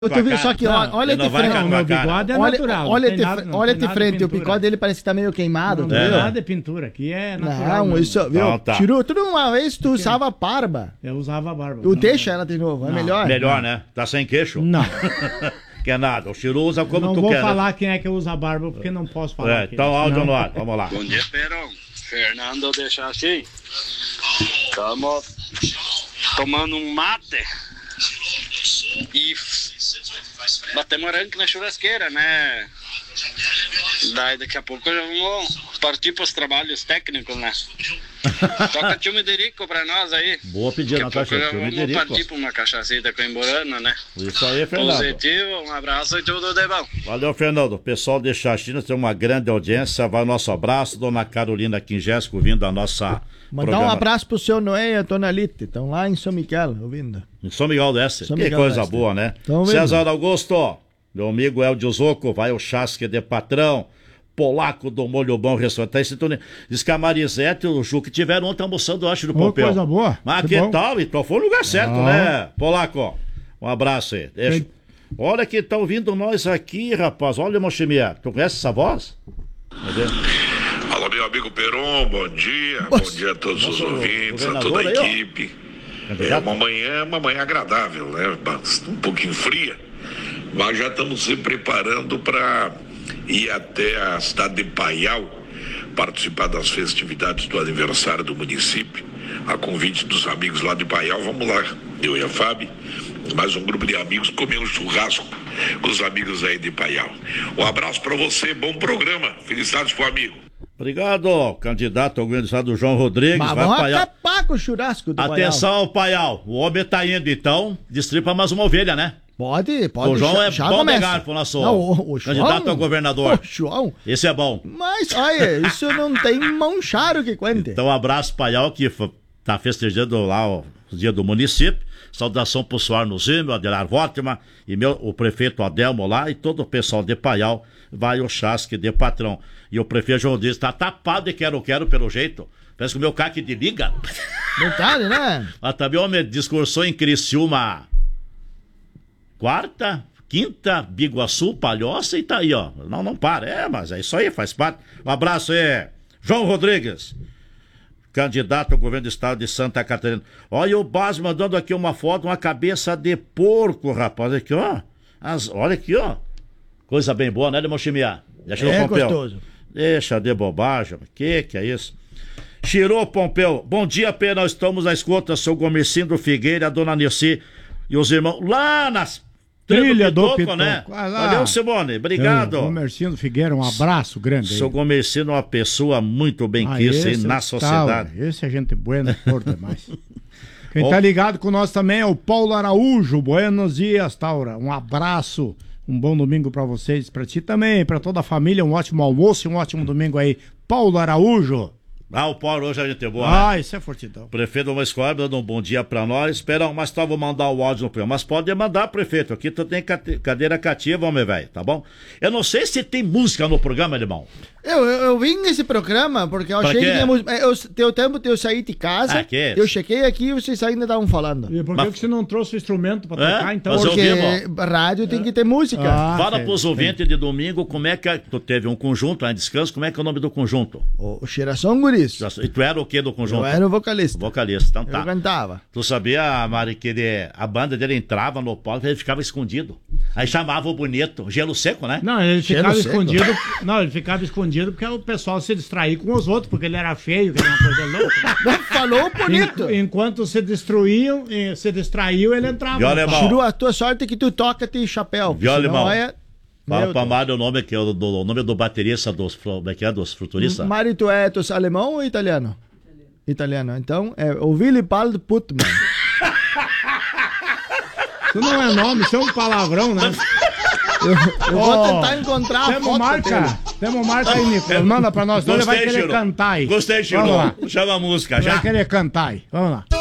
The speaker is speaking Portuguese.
Tu viu, só que olha de frente. Não, meu bigode é natural. Olha de frente, o bigode dele parece que tá meio queimado. Não é nada de pintura, aqui é natural. Não, isso, viu? Não, tá. Tirou tudo uma vez, tu usava barba. Eu usava barba. Tu deixa ela de novo, é melhor? Melhor, né? Tá sem queixo? Não. Quer nada, o Chiru usa como não tu quer. Não quer. vou falar quem é que usa barba, porque não posso falar. Então áudio no ar, vamos lá. Bom dia, Perão. Fernando deixa assim. Estamos tomando um mate e batemos rank na churrasqueira, né? Daí daqui a pouco já vamos partir para os trabalhos técnicos, né? Toca tio Mederico pra nós aí. Boa pedida, Daqui a pouco já vamos Mederico. partir pra uma cachacita com Emburana, né? Isso aí, Fernando. Positivo, um abraço e tudo de bom. Valeu, Fernando. O pessoal de Xaxina tem uma grande audiência. Vai o nosso abraço, dona Carolina Quingesco, ouvindo a nossa. Mandar um abraço pro seu Noé e a Dona Lite. Estão lá em São Miguel, ouvindo. Em São Miguel do Oeste. São Que Miguel coisa do Oeste. boa, né? César Augusto, meu amigo Eldio Zoco, vai o Chasque de Patrão. Polaco do Molho Bom Restaurante. Diz que a Marisete e o Ju que tiveram ontem almoçando, eu acho, no Pompeu. Coisa boa. Mas que tal? Então foi no lugar certo, né? Polaco, um abraço aí. Deixa. Olha que estão ouvindo nós aqui, rapaz. Olha, Mochimia, tu conhece essa voz? Alô, meu amigo Peron, bom dia. Bom dia a todos os ouvintes, a toda a equipe. É uma manhã agradável, né? Um pouquinho fria, mas já estamos se preparando para ir até a cidade de Paial, participar das festividades do aniversário do município, a convite dos amigos lá de Paial. Vamos lá, eu e a Fábio, mais um grupo de amigos, comer um churrasco com os amigos aí de Paial. Um abraço para você, bom programa, felicidades pro amigo. Obrigado, candidato ao governo do estado João Rodrigues. Mas vai vamos Paial. acabar com o churrasco do Atenção, Paial, o homem tá indo, então, destripa mais uma ovelha, né? Pode. O João é bom começa. pegar pro nosso o candidato João, a governador. O João. Esse é bom. Mas, olha, isso não tem mancharo que conte. Então, um abraço, Paial, que tá festejando lá o dia do município. Saudação pro Soar no Zimmer, Adelar Vortman e o prefeito Adelmo lá e todo o pessoal de Paial. Vai o Chasque de Patrão. E o prefeito João Dias tá tapado de quero pelo jeito. Parece que o meu caque de liga. Verdade, né? Mas também o homem discursou em Criciúma quarta, quinta, Biguaçu, Palhoça e tá aí, ó. Não para. Mas é isso aí, faz parte. Um abraço aí, João Rodrigues, candidato ao governo do estado de Santa Catarina. Olha o Bas mandando aqui uma foto, uma cabeça de porco, rapaz. Aqui, ó. Olha aqui, ó. Coisa bem boa, né, Mochimia? Gostoso. Deixa de bobagem. Que é isso? Chirô Pompeu. Bom dia, Pê. Nós estamos na escuta. Seu Gomercinho do Figueira, a dona Nilce e os irmãos lá nas trilha do Pitoco, né? Valeu, Simone. Obrigado. Gomercinho do Figueira, um abraço grande aí. Seu Gomercinho é uma pessoa muito bem quista aí na sociedade. Esse é gente buena por demais. Quem tá ligado com nós também é o Paulo Araújo. Buenos dias, Taura. Um abraço. Um bom domingo pra vocês, pra ti também, pra toda a família, um ótimo almoço e um ótimo domingo aí. Paulo Araújo. O Paulo hoje a gente é boa, né? Isso é fortidão. Prefeito de uma escola dando um bom dia pra nós. Espera, mas vou mandar o áudio no programa. Mas pode mandar, prefeito. Aqui tu tem cadeira cativa, homem velho, tá bom? Eu não sei se tem música no programa, irmão. Eu vim nesse programa porque eu achei que tinha música. Teu tempo de eu sair de casa, eu chequei aqui e vocês ainda estavam falando. E por que você não trouxe o instrumento pra tocar, então? Porque rádio tem que ter música. Fala pros ouvintes de domingo como é que tu teve um conjunto, um descanso, como é que é o nome do conjunto? O Cheiração Guris. E tu era o que do conjunto? Eu era o vocalista. Então tá. Eu cantava. Tu sabia, Mari, que a banda dele entrava no palco e ele ficava escondido. Aí chamava o bonito, gelo seco, né? Não, ele ficava escondido. Não, ele ficava escondido porque o pessoal se distraía com os outros, porque ele era feio, que era uma coisa louca. Falou bonito. Enquanto se distraiu, ele entrava. Chiru, a tua sorte é que tu toca de chapéu. Viola, irmão. Fala pra Mário o nome, que é o nome do baterista dos futuristas. Mário, tu é alemão ou italiano? Italiano. Então, é o Willibald Putman. Isso não é nome, isso é um palavrão, né? Eu vou tentar encontrar a foto dele. Temos marca aí, Nicolas. Manda pra nós, ele vai querer cantar aí. Gostei, Chiru. Chama a música, já. Vai querer cantar aí. Vamos lá.